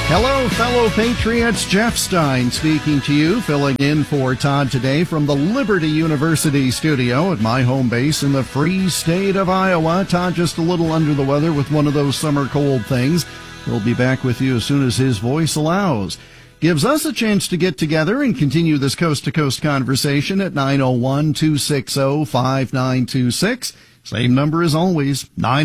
Hello, fellow patriots. Jeff Stein speaking to you, filling in for Todd today from the Liberty University studio at my home base in the free state of Iowa. Todd just a little under the weather with one of those summer cold things. He'll be back with you as soon as his voice allows. Gives us a chance to get together and continue this coast-to-coast conversation at 901-260-5926. Same number as always,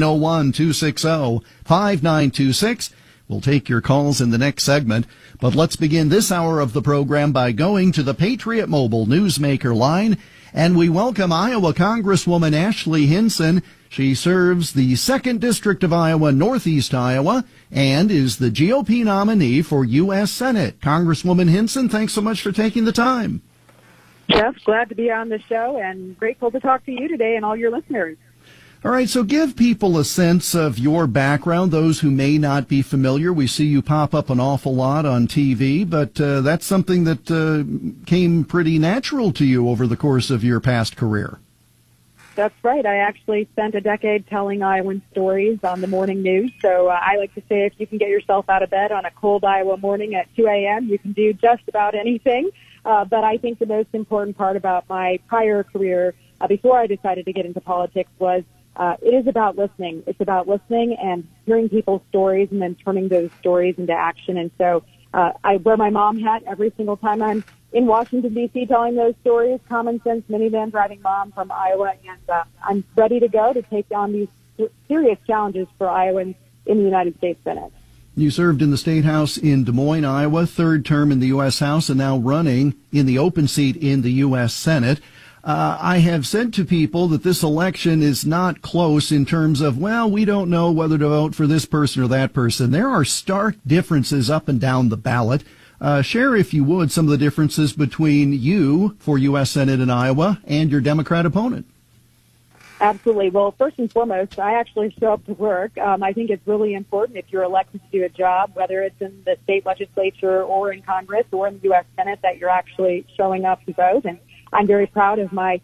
901-260-5926. We'll take your calls in the next segment, but let's begin this hour of the program by going to the Patriot Mobile Newsmaker line, and we welcome Iowa Congresswoman Ashley Hinson. She serves the 2nd District of Iowa, Northeast Iowa, and is the GOP nominee for U.S. Senate. Congresswoman Hinson, thanks so much for taking the time. Jeff, glad to be on the show and grateful to talk to you today and all your listeners. All right, so give people a sense of your background, those who may not be familiar. We see you pop up an awful lot on TV, but that's something that came pretty natural to you over the course of your past career. That's right. I actually spent a decade telling Iowan stories on the morning news. So I like to say if you can get yourself out of bed on a cold Iowa morning at 2 a.m., you can do just about anything. But I think the most important part about my prior career before I decided to get into politics was it is about listening. It's about listening and hearing people's stories and then turning those stories into action. And so I wear my mom hat every single time I'm in Washington, D.C. telling those stories, common sense minivan driving mom from Iowa. And I'm ready to go to take on these serious challenges for Iowans in the United States Senate. You served in the State House in Des Moines, Iowa, 3rd term in the U.S. House, and now running in the open seat in the U.S. Senate. I have said to people that this election is not close in terms of, well, we don't know whether to vote for this person or that person. There are stark differences up and down the ballot. Share, if you would, some of the differences between you for U.S. Senate in Iowa and your Democrat opponent. Absolutely. Well, first and foremost, I actually show up to work. I think it's really important if you're elected to do a job, whether it's in the state legislature or in Congress or in the U.S. Senate, that you're actually showing up to vote. And I'm very proud of my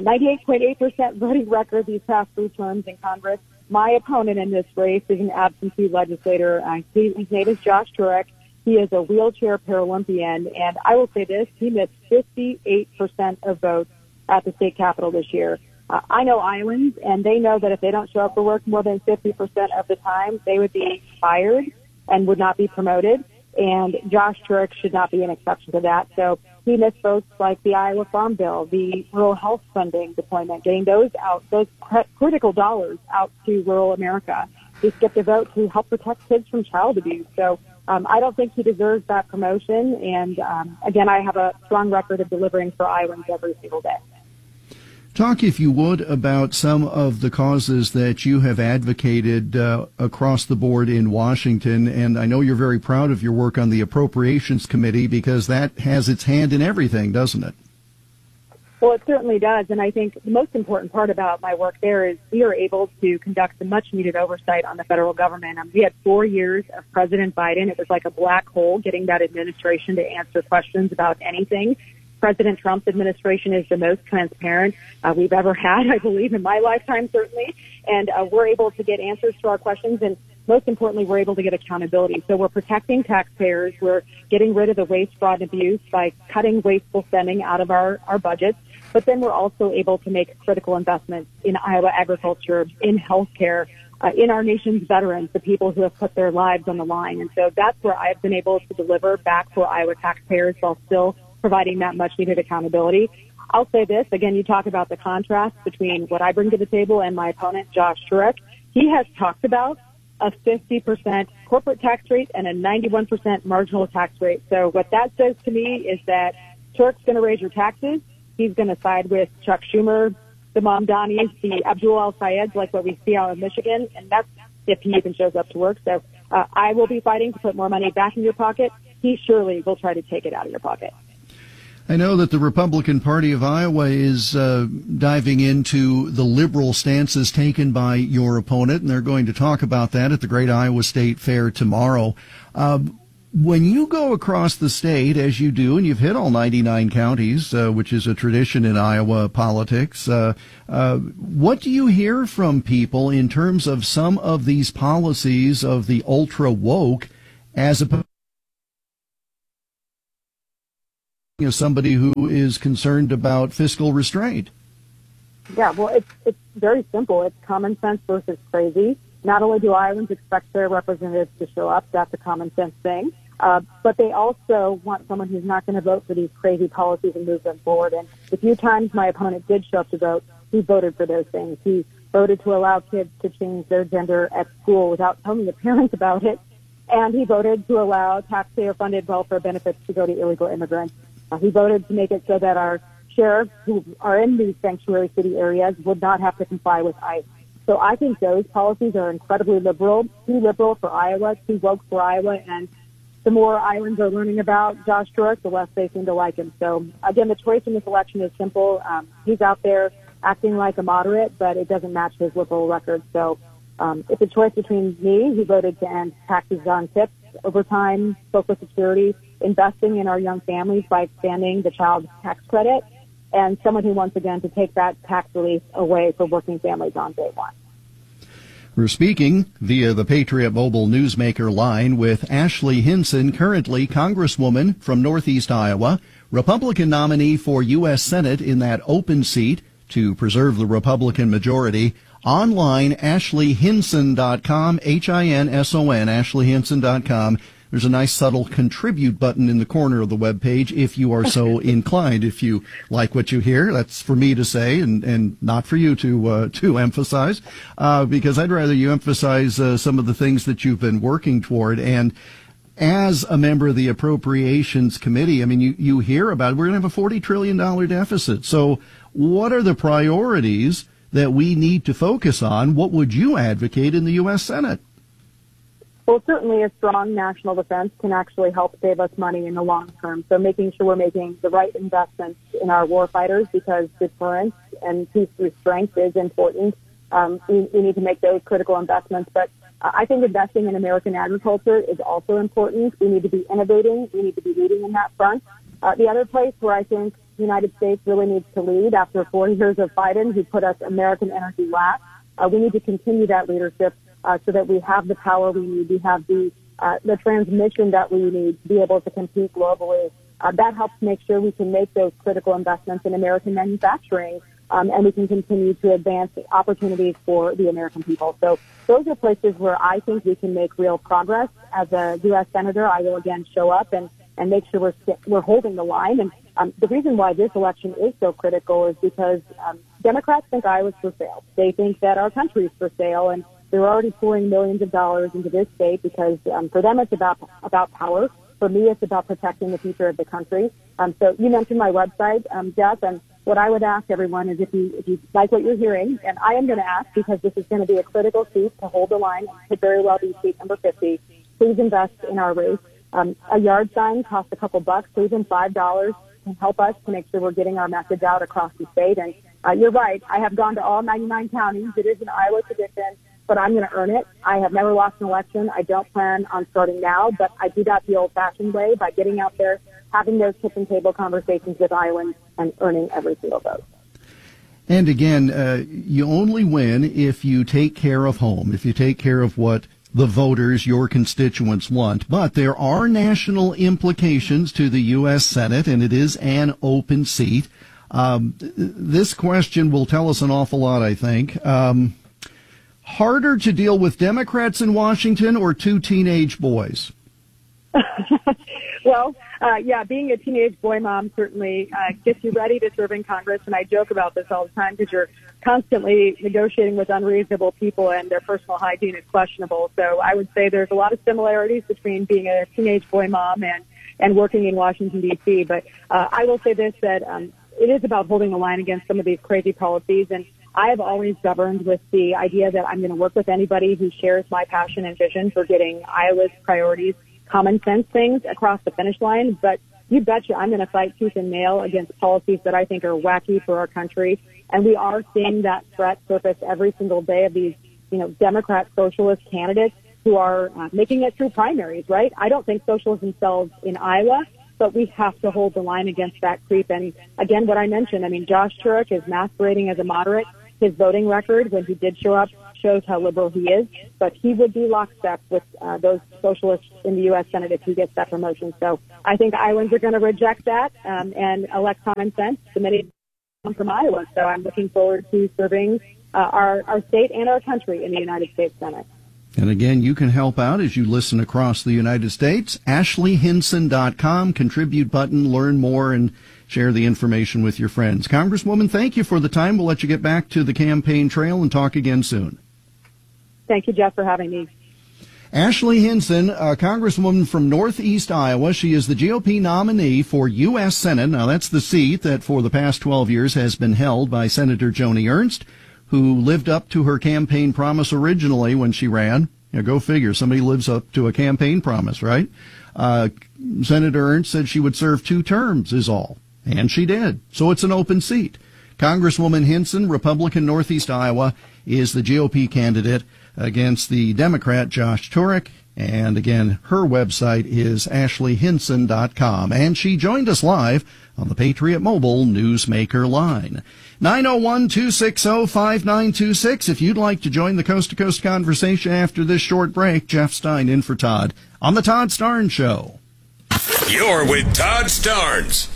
98.8% voting record these past 3 terms in Congress. My opponent in this race is an absentee legislator. His name is Josh Turek. He is a wheelchair Paralympian, and I will say this, he missed 58% of votes at the state capitol this year. I know Iowans, and they know that if they don't show up for work more than 50% of the time, they would be fired and would not be promoted, and Josh Turek should not be an exception to that. So he missed votes like the Iowa Farm Bill, the rural health funding deployment, getting those out, those critical dollars out to rural America. He skipped a vote to help protect kids from child abuse. So I don't think he deserves that promotion. And again, I have a strong record of delivering for Iowans every single day. Talk, if you would, about some of the causes that you have advocated across the board in Washington. And I know you're very proud of your work on the Appropriations Committee because that has its hand in everything, doesn't it? Well, it certainly does. And I think the most important part about my work there is we are able to conduct the much-needed oversight on the federal government. We had 4 years of President Biden. It was like a black hole getting that administration to answer questions about anything. President Trump's administration is the most transparent we've ever had, I believe, in my lifetime, certainly. And we're able to get answers to our questions. And most importantly, we're able to get accountability. So we're protecting taxpayers. We're getting rid of the waste, fraud, and abuse by cutting wasteful spending out of our budgets. But then we're also able to make critical investments in Iowa agriculture, in healthcare, in our nation's veterans, the people who have put their lives on the line. And so that's where I've been able to deliver back for Iowa taxpayers while still providing that much-needed accountability. I'll say this, again, you talk about the contrast between what I bring to the table and my opponent, Josh Turek. He has talked about a 50% corporate tax rate and a 91% marginal tax rate. So what that says to me is that Turek's going to raise your taxes. He's going to side with Chuck Schumer, the Mamdanis, the Abdul Al-Sayeds, like what we see out in Michigan, and that's if he even shows up to work. So I will be fighting to put more money back in your pocket. He surely will try to take it out of your pocket. I know that the Republican Party of Iowa is diving into the liberal stances taken by your opponent, and they're going to talk about that at the Great Iowa State Fair tomorrow. When you go across the state, as you do, and you've hit all 99 counties, which is a tradition in Iowa politics, what do you hear from people in terms of some of these policies of the ultra-woke as opposed as somebody who is concerned about fiscal restraint? Yeah, well, it's very simple. It's common sense versus crazy. Not only do Iowans expect their representatives to show up, that's a common sense thing, but they also want someone who's not going to vote for these crazy policies and move them forward. And the few times my opponent did show up to vote, he voted for those things. He voted to allow kids to change their gender at school without telling the parents about it. And he voted to allow taxpayer-funded welfare benefits to go to illegal immigrants. He voted to make it so that our sheriffs who are in these sanctuary city areas would not have to comply with ICE. So I think those policies are incredibly liberal, too liberal for Iowa, too woke for Iowa, and the more Iowans are learning about Josh Truitt, the less they seem to like him. So, again, the choice in this election is simple. He's out there acting like a moderate, but it doesn't match his liberal record. So it's a choice between me, who voted to end taxes on tips, overtime, Social Security, investing in our young families by expanding the child tax credit, and someone who wants, again, to take that tax relief away for working families on day one. We're speaking via the Patriot Mobile Newsmaker line with Ashley Hinson, currently Congresswoman from Northeast Iowa, Republican nominee for U.S. Senate in that open seat to preserve the Republican majority. Online, AshleyHinson.com, Hinson, AshleyHinson.com. There's a nice subtle contribute button in the corner of the webpage if you are so inclined. If you like what you hear, that's for me to say and not for you to emphasize, because I'd rather you emphasize some of the things that you've been working toward. And as a member of the Appropriations Committee, I mean, you hear about it. We're going to have a $40 trillion deficit. So what are the priorities that we need to focus on? What would you advocate in the U.S. Senate? Well, certainly a strong national defense can actually help save us money in the long term. So making sure we're making the right investments in our warfighters, because deterrence and peace through strength is important. We need to make those critical investments. But I think investing in American agriculture is also important. We need to be innovating. We need to be leading in that front. The other place where I think the United States really needs to lead after 4 years of Biden, who put us American energy last, we need to continue that leadership so that we have the power we need. We have the transmission that we need to be able to compete globally. That helps make sure we can make those critical investments in American manufacturing, and we can continue to advance opportunities for the American people. So those are places where I think we can make real progress. As a U.S. Senator, I will again show up and make sure we're holding the line. And the reason why this election is so critical is because Democrats think Iowa's for sale. They think that our country's for sale, and they're already pouring millions of dollars into this state because for them it's about power. For me, it's about protecting the future of the country. So you mentioned my website, Jeff, and what I would ask everyone is if you like what you're hearing, and I am going to ask because this is going to be a critical seat to hold the line, could very well be seat number 50, please invest in our race. A yard sign costs a couple bucks, so even $5 can help us to make sure we're getting our message out across the state. And you're right, I have gone to all 99 counties. It is an Iowa tradition, but I'm going to earn it. I have never lost an election. I don't plan on starting now, but I do that the old-fashioned way by getting out there, having those kitchen table conversations with Iowans, and earning every single vote. And again, you only win if you take care of home, if you take care of what the voters, your constituents, want. But there are national implications to the U.S. Senate, and it is an open seat. This question will tell us an awful lot, I think. Harder to deal with Democrats in Washington or two teenage boys? Well, being a teenage boy mom certainly gets you ready to serve in Congress, and I joke about this all the time because you're constantly negotiating with unreasonable people and their personal hygiene is questionable. So I would say there's a lot of similarities between being a teenage boy mom and working in Washington, D.C. But I will say this, that it is about holding the line against some of these crazy policies, and I have always governed with the idea that I'm going to work with anybody who shares my passion and vision for getting Iowa's priorities, common sense things across the finish line. But you betcha I'm going to fight tooth and nail against policies that I think are wacky for our country. And we are seeing that threat surface every single day of these, Democrat socialist candidates who are making it through primaries, right? I don't think socialists themselves in Iowa, but we have to hold the line against that creep. And again, what I mentioned, Josh Truitt is masquerading as a moderate. His voting record, when he did show up, shows how liberal he is. But he would be lockstep with those socialists in the U.S. Senate if he gets that promotion. So I think Iowans are going to reject that and elect common sense. The many come from Iowa. So I'm looking forward to serving our state and our country in the United States Senate. And again, you can help out as you listen across the United States. AshleyHinson.com, contribute button, learn more, and share the information with your friends. Congresswoman, thank you for the time. We'll let you get back to the campaign trail and talk again soon. Thank you, Jeff, for having me. Ashley Hinson, a Congresswoman from Northeast Iowa. She is the GOP nominee for U.S. Senate. Now, that's the seat that for the past 12 years has been held by Senator Joni Ernst, who lived up to her campaign promise originally when she ran. You know, go figure, somebody lives up to a campaign promise, right? Senator Ernst said she would serve 2 terms is all, and she did. So it's an open seat. Congresswoman Hinson, Republican, Northeast Iowa, is the GOP candidate against the Democrat Josh Turek. And again, her website is AshleyHinson.com. And she joined us live on the Patriot Mobile Newsmaker line. 901-260-5926. If you'd like to join the Coast to Coast conversation after this short break, Jeff Stein in for Todd on the Todd Starnes Show. You're with Todd Starnes.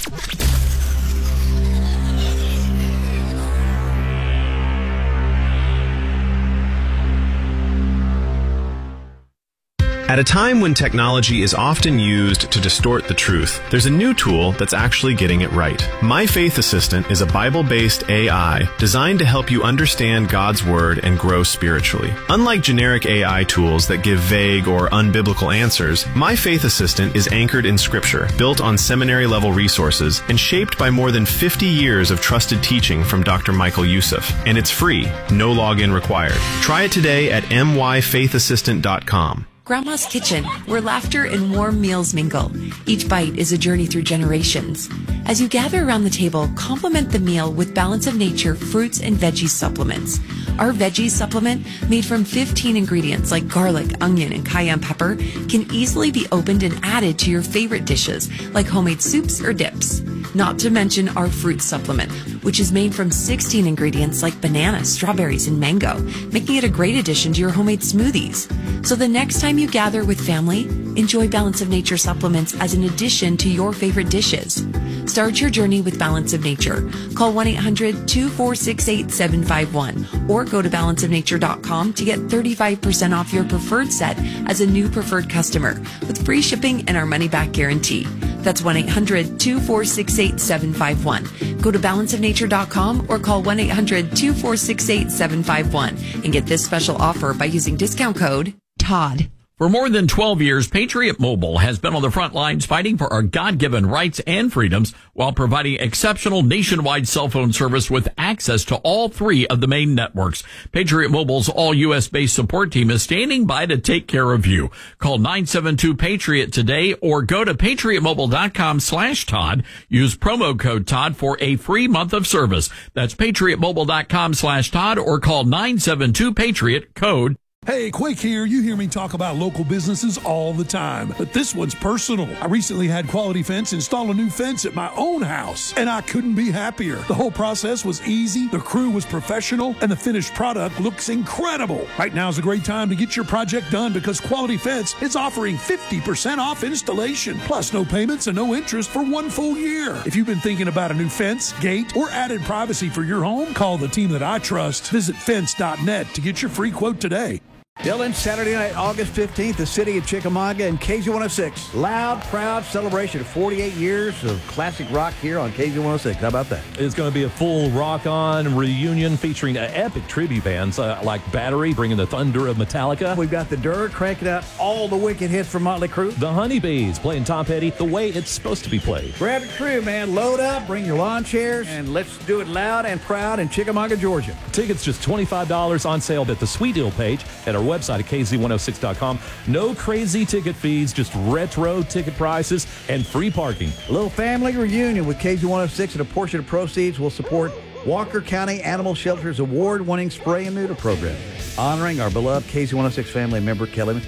At a time when technology is often used to distort the truth, there's a new tool that's actually getting it right. My Faith Assistant is a Bible-based AI designed to help you understand God's Word and grow spiritually. Unlike generic AI tools that give vague or unbiblical answers, My Faith Assistant is anchored in Scripture, built on seminary-level resources, and shaped by more than 50 years of trusted teaching from Dr. Michael Youssef. And it's free, no login required. Try it today at myfaithassistant.com. Grandma's Kitchen, where laughter and warm meals mingle. Each bite is a journey through generations. As you gather around the table, complement the meal with Balance of Nature fruits and veggie supplements. Our veggie supplement, made from 15 ingredients like garlic, onion, and cayenne pepper, can easily be opened and added to your favorite dishes, like homemade soups or dips. Not to mention our fruit supplement, which is made from 16 ingredients like banana, strawberries, and mango, making it a great addition to your homemade smoothies. So the next time you gather with family, enjoy Balance of Nature supplements as an addition to your favorite dishes. Start your journey with Balance of Nature. Call 1-800-246-8751 or go to balanceofnature.com to get 35% off your preferred set as a new preferred customer with free shipping and our money-back guarantee. That's 1-800-246-8751. Go to balanceofnature.com or call 1-800-246-8751 and get this special offer by using discount code TODD. For more than 12 years, Patriot Mobile has been on the front lines fighting for our God-given rights and freedoms while providing exceptional nationwide cell phone service with access to all 3 of the main networks. Patriot Mobile's all-U.S.-based support team is standing by to take care of you. Call 972-PATRIOT today or go to patriotmobile.com/Todd. Use promo code Todd for a free month of service. That's patriotmobile.com/Todd or call 972-PATRIOT, code. Hey, Quake here. You hear me talk about local businesses all the time, but this one's personal. I recently had Quality Fence install a new fence at my own house, and I couldn't be happier. The whole process was easy, the crew was professional, and the finished product looks incredible. Right now is a great time to get your project done because Quality Fence is offering 50% off installation, plus no payments and no interest for 1 full year. If you've been thinking about a new fence, gate, or added privacy for your home, call the team that I trust. Visit fence.net to get your free quote today. Dylan, Saturday night, August 15th, the city of Chickamauga and KZ106. Loud, proud celebration of 48 years of classic rock here on KZ106. How about that? It's going to be a full rock-on reunion featuring epic tribute bands like Battery, bringing the thunder of Metallica. We've got the Dirt cranking out all the wicked hits from Motley Crue. The Honeybees playing Tom Petty the way it's supposed to be played. Grab a crew, man. Load up, bring your lawn chairs, and let's do it loud and proud in Chickamauga, Georgia. Tickets just $25 on sale at the Sweet Deal page at our website at KZ106.com. No crazy ticket fees, just retro ticket prices and free parking. A little family reunion with KZ106, and a portion of proceeds will support Walker County Animal Shelter's award-winning spray and neuter program, honoring our beloved KZ106 family member, Kelly McCoy.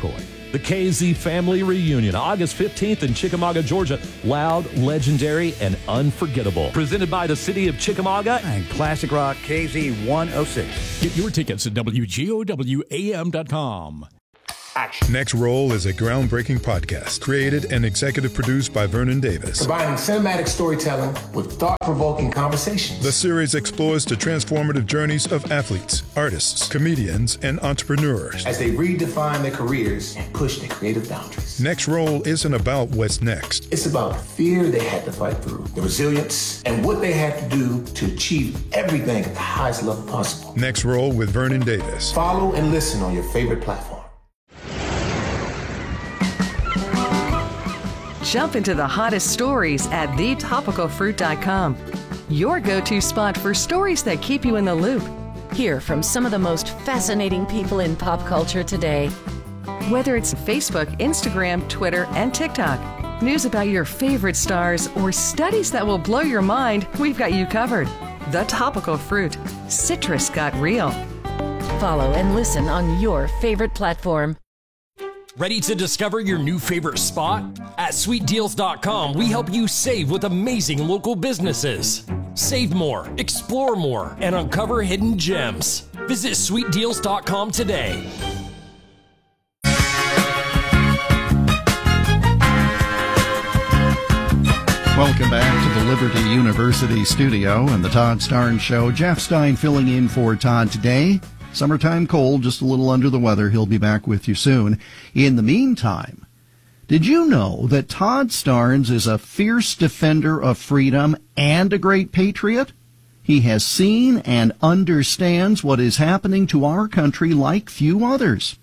The KZ Family Reunion, August 15th in Chickamauga, Georgia. Loud, legendary, and unforgettable. Presented by the City of Chickamauga And Classic Rock KZ 106. Get your tickets at WGOWAM.com. Next Roll is a groundbreaking podcast created and executive produced by Vernon Davis. Combining cinematic storytelling with thought-provoking conversations. The series explores the transformative journeys of athletes, artists, comedians, and entrepreneurs as they redefine their careers and push their creative boundaries. Next Roll isn't about what's next. It's about the fear they had to fight through, the resilience, and what they had to do to achieve everything at the highest level possible. Next Roll with Vernon Davis. Follow and listen on your favorite platform. Jump into the hottest stories at thetopicalfruit.com. Your go-to spot for stories that keep you in the loop. Hear from some of the most fascinating people in pop culture today. Whether it's Facebook, Instagram, Twitter, and TikTok, news about your favorite stars, or studies that will blow your mind, we've got you covered. The Topical Fruit. Citrus got real. Follow and listen on your favorite platform. Ready to discover your new favorite spot? At SweetDeals.com, we help you save with amazing local businesses. Save more, explore more, and uncover hidden gems. Visit SweetDeals.com today. Welcome back to the Liberty University studio and the Todd Starnes Show. Jeff Stein filling in for Todd today. Summertime cold, just a little under the weather. He'll be back with you soon. In the meantime, did you know that Todd Starnes is a fierce defender of freedom and a great patriot? He has seen and understands what is happening to our country like few others.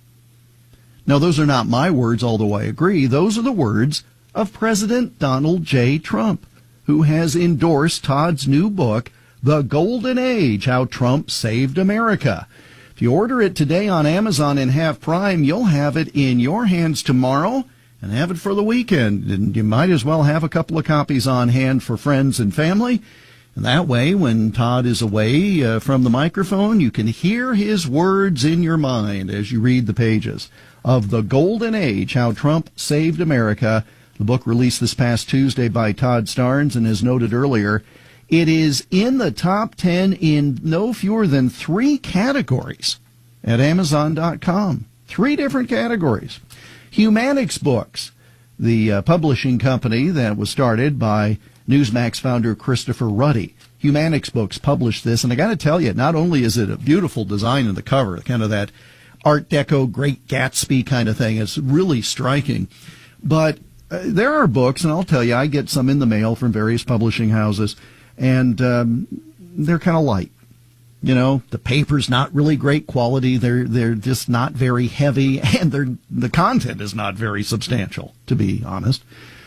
Now, those are not my words, although I agree. Those are the words of President Donald J. Trump, who has endorsed Todd's new book, The Golden Age, How Trump Saved America. If you order it today on Amazon and have Prime, you'll have it in your hands tomorrow and have it for the weekend. And you might as well have a couple of copies on hand for friends and family. And that way, when Todd is away from the microphone, you can hear his words in your mind as you read the pages of The Golden Age, How Trump Saved America. The book released this past Tuesday by Todd Starnes, and as noted earlier, it is in the top 10 in no fewer than 3 categories at Amazon.com. 3 different categories. Humanix Books, the publishing company that was started by Newsmax founder Christopher Ruddy. Humanix Books published this, and I got to tell you, not only is it a beautiful design in the cover, kind of that Art Deco, Great Gatsby kind of thing. It's really striking. But there are books, and I'll tell you, I get some in the mail from various publishing houses, and they're kind of light. You know, the paper's not really great quality. They're just not very heavy, and the content is not very substantial, to be honest.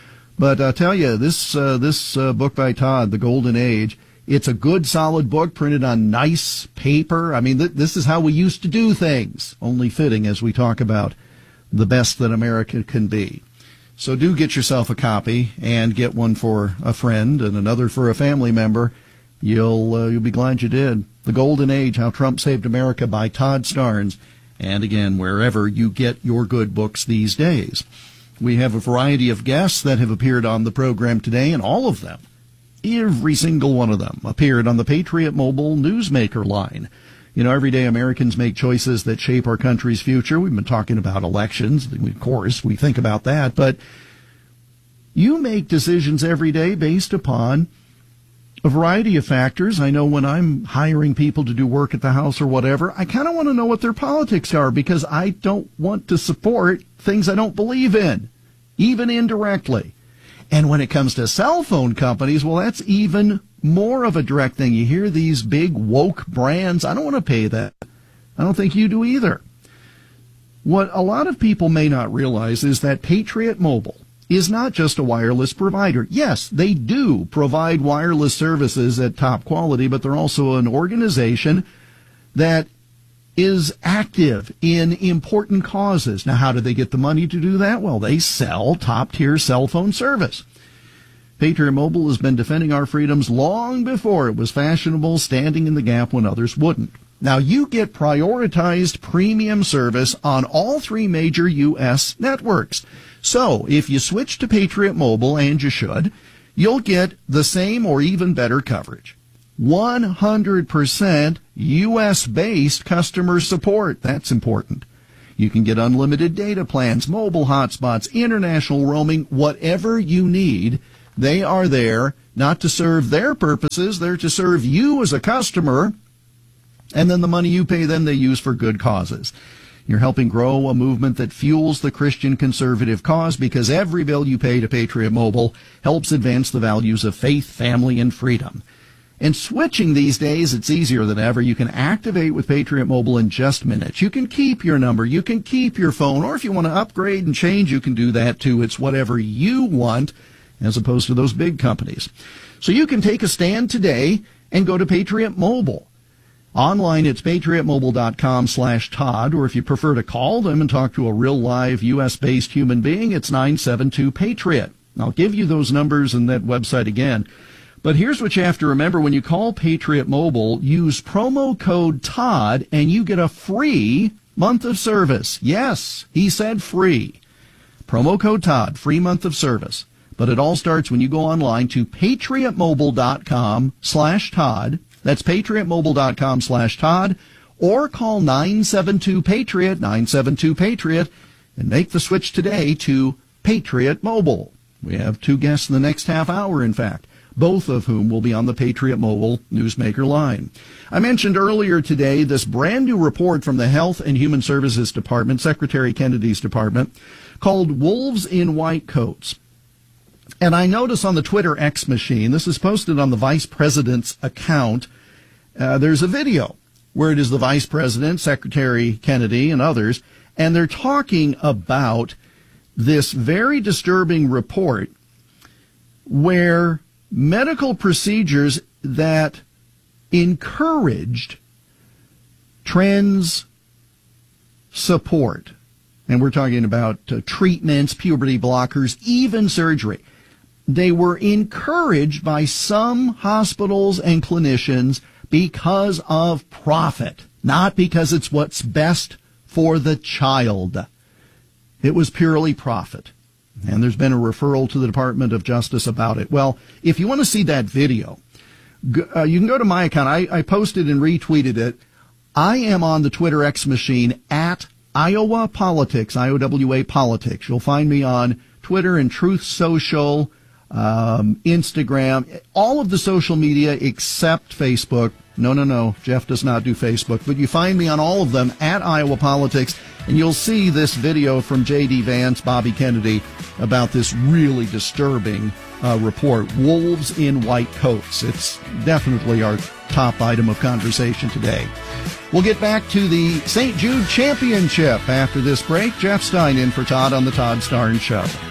But I'll tell you, this book by Todd, The Golden Age, it's a good, solid book printed on nice paper. I mean, this is how we used to do things, only fitting as we talk about the best that America can be. So do get yourself a copy and get one for a friend and another for a family member. You'll be glad you did. The Golden Age, How Trump Saved America by Todd Starnes. And again, wherever you get your good books these days. We have a variety of guests that have appeared on the program today, and all of them, every single one of them, appeared on the Patriot Mobile Newsmaker line. You know, every day Americans make choices that shape our country's future. We've been talking about elections. Of course, we think about that. But you make decisions every day based upon a variety of factors. I know when I'm hiring people to do work at the house or whatever, I kind of want to know what their politics are because I don't want to support things I don't believe in, even indirectly. And when it comes to cell phone companies, well, that's even more of a direct thing. You hear these big woke brands. I don't want to pay that. I don't think you do either. What a lot of people may not realize is that Patriot Mobile is not just a wireless provider. Yes, they do provide wireless services at top quality, but they're also an organization that is active in important causes. Now, how do they get the money to do that? Well, they sell top-tier cell phone service. Patriot Mobile has been defending our freedoms long before it was fashionable, standing in the gap when others wouldn't. Now, you get prioritized premium service on all 3 major U.S. networks. So, if you switch to Patriot Mobile, and you should, you'll get the same or even better coverage. 100% U.S.-based customer support. That's important. You can get unlimited data plans, mobile hotspots, international roaming, whatever you need. They are there not to serve their purposes. They're to serve you as a customer. And then the money you pay them, they use for good causes. You're helping grow a movement that fuels the Christian conservative cause, because every bill you pay to Patriot Mobile helps advance the values of faith, family, and freedom. And switching these days, it's easier than ever. You can activate with Patriot Mobile in just minutes. You can keep your number. You can keep your phone. Or if you want to upgrade and change, you can do that too. It's whatever you want, as opposed to those big companies. So you can take a stand today and go to Patriot Mobile. Online, it's patriotmobile.com/Todd, or if you prefer to call them and talk to a real live U.S.-based human being, it's 972-PATRIOT. I'll give you those numbers and that website again. But here's what you have to remember. When you call Patriot Mobile, use promo code Todd and you get a free month of service. Yes, he said free. Promo code Todd, free month of service. But it all starts when you go online to patriotmobile.com/Todd. That's patriotmobile.com/Todd, or call 972-PATRIOT, 972-PATRIOT, and make the switch today to Patriot Mobile. We have 2 guests in the next half hour, in fact, both of whom will be on the Patriot Mobile Newsmaker line. I mentioned earlier today this brand new report from the Health and Human Services Department, Secretary Kennedy's department, called Wolves in White Coats. And I notice on the Twitter X machine, this is posted on the Vice President's account, there's a video where it is the Vice President, Secretary Kennedy, and others, and they're talking about this very disturbing report where medical procedures that encouraged trans support, and we're talking about treatments, puberty blockers, even surgery, they were encouraged by some hospitals and clinicians because of profit, not because it's what's best for the child. It was purely profit. And there's been a referral to the Department of Justice about it. Well, if you want to see that video, you can go to my account. I posted and retweeted it. I am on the Twitter X machine at Iowa Politics, IOWA Politics. You'll find me on Twitter and Truth Social, Instagram, all of the social media except Facebook. No, Jeff does not do Facebook, but you find me on all of them at Iowa Politics, and you'll see this video from J.D. Vance, Bobby Kennedy, about this really disturbing report, Wolves in White Coats. It's definitely our top item of conversation today. We'll get back to the St. Jude Championship after this break. Jeff Stein in for Todd on the Todd Starnes Show.